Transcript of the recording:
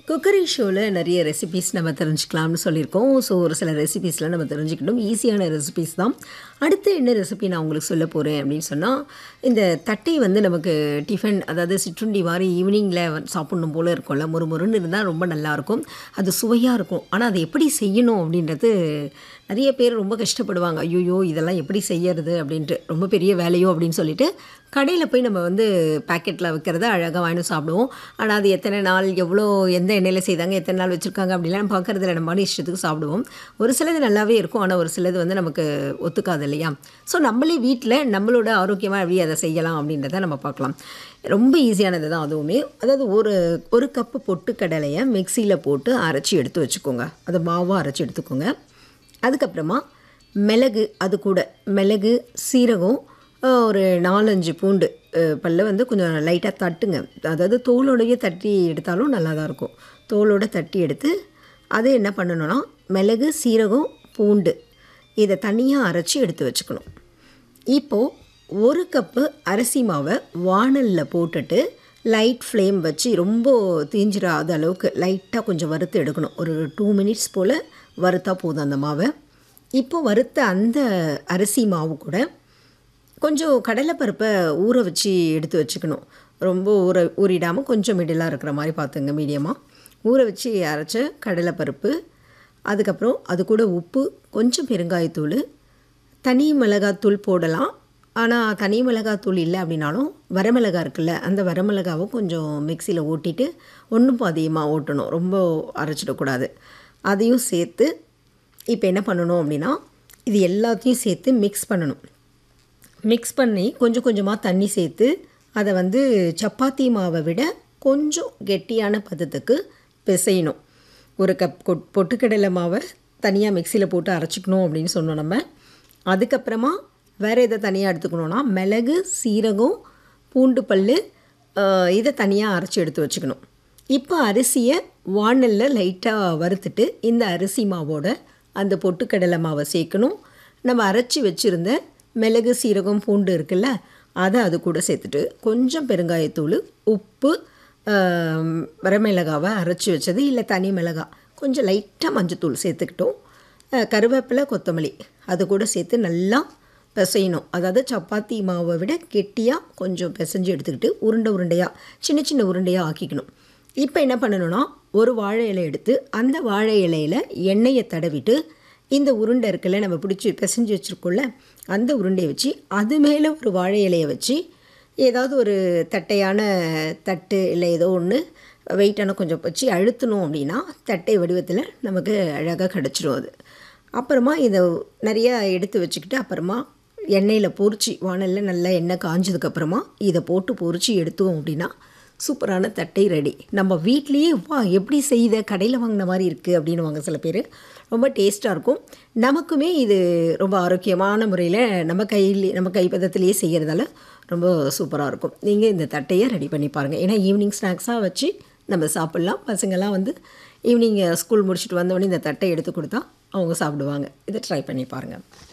Cookery ஷோவில் நிறைய recipes நம்ம தெரிஞ்சுக்கலாம்னு சொல்லியிருக்கோம். ஸோ ஒரு சில ரெசிபீஸ்லாம் நம்ம தெரிஞ்சுக்கிட்டோம். ஈஸியான ரெசிபீஸ் தான். அடுத்து என்ன ரெசிபி நான் உங்களுக்கு சொல்ல போகிறேன் அப்படின்னு சொன்னால், இந்த தட்டை வந்து நமக்கு டிஃபன், அதாவது சிற்றுண்டி மாதிரி ஈவினிங்கில் சாப்பிட்ணும் போல் இருக்கும்ல, முறுமுறுன்னு இருந்தால் ரொம்ப நல்லாயிருக்கும். அது சுவையாக இருக்கும். ஆனால் அதை எப்படி செய்யணும் அப்படின்றது நிறைய பேர் ரொம்ப கஷ்டப்படுவாங்க. ஐயோ இதெல்லாம் எப்படி செய்யறது அப்படின்ட்டு, ரொம்ப பெரிய வேலையோ அப்படின்னு சொல்லிட்டு கடையில் போய் நம்ம வந்து பேக்கெட்டில் வைக்கிறத அழகாக வாங்கி சாப்பிடுவோம். ஆனால் அது எத்தனை நாள், எவ்வளோ, எந்த எண்ணெயில் செய்தாங்க, எத்தனை நாள் வச்சுருக்காங்க அப்படிலாம் பார்க்குறதுல நம்ம இஷ்டத்துக்கு சாப்பிடுவோம். ஒரு சிலது நல்லாவே இருக்கும், ஆனால் ஒரு சிலது வந்து நமக்கு ஒத்துக்காது இல்லையா? ஸோ நம்மளே வீட்டில் நம்மளோட ஆரோக்கியமாக எப்படி அதை செய்யலாம் அப்படின்றத நம்ம பார்க்கலாம். ரொம்ப ஈஸியானது தான் அதுவுமே. அதாவது ஒரு கப்பு பொட்டுக்கடலையை மிக்சியில் போட்டு அரைச்சி எடுத்து வச்சுக்கோங்க. அது மாவாக அரைச்சி எடுத்துக்கோங்க. அதுக்கப்புறமா மிளகு, அது கூட மிளகு, சீரகம், ஒரு 4-5 பூண்டு பல்ல வந்து கொஞ்சம் லைட்டாக தட்டுங்க. அதாவது தோலோடையே தட்டி எடுத்தாலும் நல்லா தான் இருக்கும். தோலோடு தட்டி எடுத்து அதை என்ன பண்ணணும்னா, மிளகு, சீரகம், பூண்டு இதை தனியாக அரைச்சி எடுத்து வச்சுக்கணும். இப்போது ஒரு கப்பு அரிசி மாவை வாணலில் போட்டுட்டு லைட் ஃப்ளேம் வச்சு, ரொம்ப தீஞ்சிராத அளவுக்கு லைட்டாக கொஞ்சம் வறுத்து எடுக்கணும். ஒரு 2 மினிட்ஸ் போல் வறுத்தா போதும் அந்த மாவை. இப்போ வறுத்த அந்த அரிசி மாவு கூட கொஞ்சம் கடலைப்பருப்பை ஊற வச்சு எடுத்து வச்சுக்கணும். ரொம்ப ஊறிடாமல் கொஞ்சம் மிடிலாக இருக்கிற மாதிரி பார்த்துங்க, மீடியமாக ஊற வச்சு அரைச்ச கடலைப்பருப்பு. அதுக்கப்புறம் அது கூட உப்பு, கொஞ்சம் பெருங்காயத்தூள், தனி மிளகாத்தூள் போடலாம். ஆனால் தனி மிளகாத்தூள் இல்லை அப்படின்னாலும் வரமிளகா இருக்குல்ல, அந்த வரமிளகாவை கொஞ்சம் மிக்சியில் ஓட்டிட்டு, ஒன்றும் அதிகமாக ஓட்டணும், ரொம்ப அரைச்சிடக்கூடாது. அதையும் சேர்த்து இப்போ என்ன பண்ணணும் அப்படின்னா, இது எல்லாத்தையும் சேர்த்து மிக்ஸ் பண்ணணும். மிக்ஸ் பண்ணி கொஞ்சம் கொஞ்சமாக தண்ணி சேர்த்து அதை வந்து சப்பாத்தி மாவை விட கொஞ்சம் கெட்டியான பதத்துக்கு பிசையணும். ஒரு கப் பொட்டுக்கடலை மாவை தனியாக மிக்சியில் போட்டு அரைச்சிக்கணும் அப்படின்னு சொன்னோம் நம்ம. அதுக்கப்புறமா வேறு எதை தனியாக எடுத்துக்கணுன்னா, மிளகு, சீரகம், பூண்டு பல் இதை தனியாக அரைச்சி எடுத்து வச்சுக்கணும். இப்போ அரிசியை வாணலில் லைட்டாக வறுத்துட்டு இந்த அரிசி மாவோட அந்த பொட்டுக்கடலை மாவை சேர்க்கணும். நம்ம அரைச்சி வச்சுருந்த மிளகு, சீரகம், பூண்டு இருக்குல்ல, அதை அது கூட சேர்த்துட்டு கொஞ்சம் பெருங்காயத்தூள், உப்பு, வரமிளகாவை அரைச்சி வச்சது இல்லை தனி மிளகாய், கொஞ்சம் லைட்டாக மஞ்சத்தூள் சேர்த்துக்கிட்டோம். கருவேப்பிலை, கொத்தமல்லி அது கூட சேர்த்து நல்லா பிசையணும். அதாவது சப்பாத்தி மாவை விட கெட்டியாக கொஞ்சம் பிசைஞ்சு எடுத்துக்கிட்டு உருண்டையாக சின்ன சின்ன உருண்டையாக ஆக்கிக்கணும். இப்போ என்ன பண்ணணும்னா, ஒரு வாழை இலை எடுத்து அந்த வாழை இலையில் எண்ணெயை தடவிட்டு இந்த உருண்டை இருக்குல்ல, நம்ம பிடிச்சி பிசைஞ்சு வச்சுருக்கோம்ல, அந்த உருண்டையை வச்சு அது மேலே ஒரு வாழை இலையை வச்சு, ஏதாவது ஒரு தட்டையான தட்டு இல்லை ஏதோ ஒன்று வெயிட்டான கொஞ்சம் வச்சு அழுத்தணும் அப்படின்னா தட்டை வடிவத்தில் நமக்கு அழகாக கிடச்சிரும் அது. அப்புறமா இதை நிறையா எடுத்து வச்சுக்கிட்டு அப்புறமா எண்ணெயில் பொரிச்சு, வாணலில் நல்லா எண்ணெய் காஞ்சதுக்கப்புறமா இதை போட்டு பொரிச்சு எடுத்தோம் அப்படின்னா சூப்பரான தட்டை ரெடி. நம்ம வீட்லேயே வா எப்படி செய்த, கடையில் வாங்கின மாதிரி இருக்குது அப்படின்னு வாங்க சில பேர். ரொம்ப டேஸ்ட்டாக இருக்கும். நமக்குமே இது ரொம்ப ஆரோக்கியமான முறையில் நம்ம கைப்பதத்திலேயே செய்கிறதால ரொம்ப சூப்பராக இருக்கும். நீங்கள் இந்த தட்டையை ரெடி பண்ணி பாருங்கள். ஏன்னா ஈவினிங் ஸ்நாக்ஸாக வச்சு நம்ம சாப்பிட்லாம். பசங்கள்லாம் வந்து ஈவினிங் ஸ்கூல் முடிச்சுட்டு வந்தோடனே இந்த தட்டை எடுத்து கொடுத்தா அவங்க சாப்பிடுவாங்க. இதை ட்ரை பண்ணி பாருங்கள்.